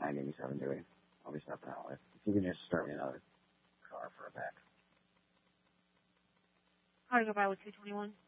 987 doing? I'll be stepping out with. If you can just start me another car for a back. How to go by with 221?